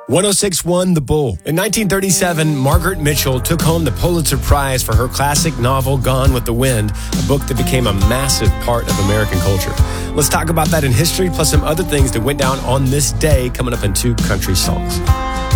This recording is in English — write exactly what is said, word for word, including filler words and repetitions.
one oh six point one The Bull. In nineteen thirty-seven, Margaret Mitchell took home the Pulitzer Prize for her classic novel Gone with the Wind, a book that became a massive part of American culture. Let's talk about that in history, plus some other things that went down on this day, coming up in two country songs.